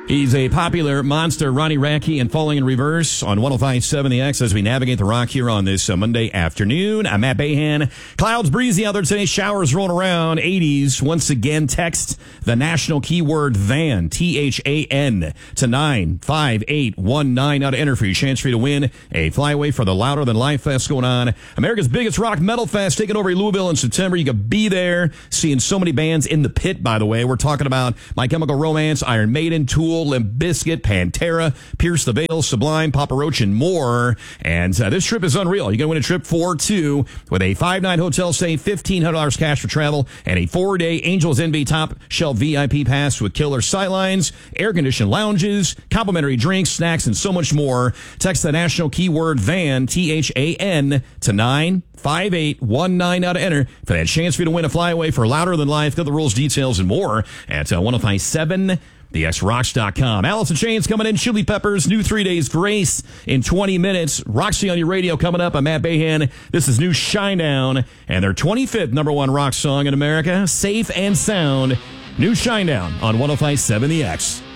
He's a popular monster, Ronnie Radke, and Falling in Reverse on 105.7 The X as we navigate the rock here on this Monday afternoon. I'm Matt Bahan. Clouds breezy out there today. Showers rolling around. 80s. Once again, text the national keyword THAN, THAN, to 95819. Now to enter for your chance for you to win a flyaway for the Louder Than Life Fest going on. America's biggest rock metal fest taking over Louisville in September. You could be there. Seeing so many bands in the pit, by the way. We're talking about My Chemical Romance, Iron Maiden, Tool, Limp Bizkit, Pantera, Pierce the Veil, Sublime, Papa Roach, and more. And this trip is unreal. You're going to win a trip for two with a 5-night hotel stay, $1,500 cash for travel, and a 4-day Angels Envy Top Shelf VIP pass with killer sightlines, air-conditioned lounges, complimentary drinks, snacks, and so much more. Text the national keyword THAN, THAN, to 95819 now to enter for that chance for you to win a flyaway for Louder Than Life. Got the rules, details, and more at 1057 TheXRocks.com. Alice in Chains coming in. Chili Peppers, new 3 Days Grace in 20 minutes. Roxy on your radio coming up. I'm Matt Bahan. This is new Shinedown and their 25th number one rock song in America, Safe and Sound. New Shinedown on 105.7 The X.